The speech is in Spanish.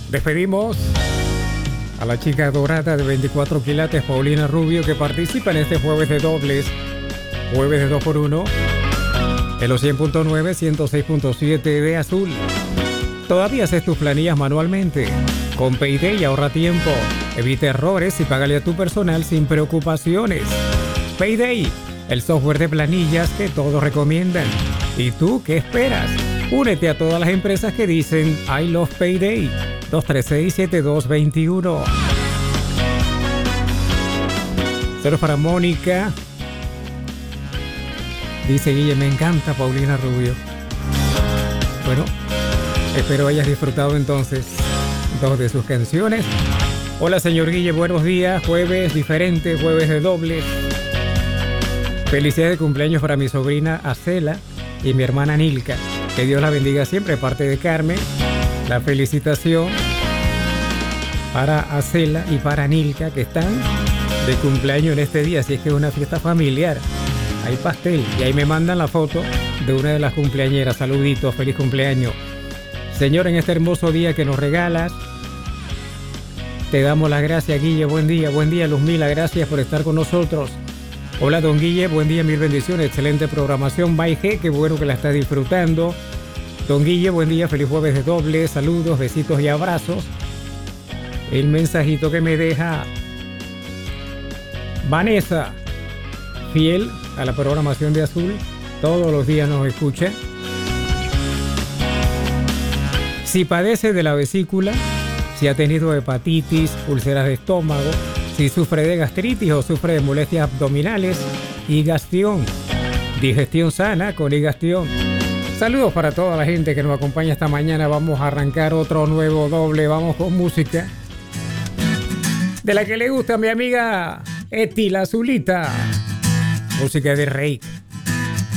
Despedimos a la chica dorada de 24 quilates, Paulina Rubio, que participa en este jueves de dobles, jueves de 2x1, en los 100.9, 106.7 de Azul. Todavía haces tus planillas manualmente. Con Payday ahorra tiempo, evita errores y págale a tu personal sin preocupaciones. Payday, el software de planillas que todos recomiendan. ¿Y tú qué esperas? Únete a todas las empresas que dicen I love Payday. 236-7221. Cero para Mónica. Dice Guille, me encanta Paulina Rubio. Bueno, espero hayas disfrutado entonces dos de sus canciones. Hola señor Guille, buenos días. Jueves diferente, jueves de dobles. Felicidades de cumpleaños para mi sobrina Acela y mi hermana Nilka. Que Dios la bendiga siempre, de parte de Carmen. La felicitación para Acela y para Nilka, que están de cumpleaños en este día. Así es que es una fiesta familiar. Hay pastel y ahí me mandan la foto de una de las cumpleañeras. Saluditos, feliz cumpleaños. Señor, en este hermoso día que nos regalas, te damos las gracias, Guille. Buen día, Luzmila. Gracias por estar con nosotros. Hola, don Guille. Buen día, mil bendiciones. Excelente programación. Bye, G. Qué bueno que la está disfrutando. Don Guille, buen día. Feliz jueves de doble. Saludos, besitos y abrazos. El mensajito que me deja Vanessa, fiel a la programación de Azul. Todos los días nos escucha. Si padece de la vesícula, si ha tenido hepatitis, úlceras de estómago, si sufre de gastritis o sufre de molestias abdominales, Higastión, digestión sana con Higastión. Saludos para toda la gente que nos acompaña esta mañana. Vamos a arrancar otro nuevo doble. Vamos con música de la que le gusta a mi amiga Eti la Azulita. Música de Rake.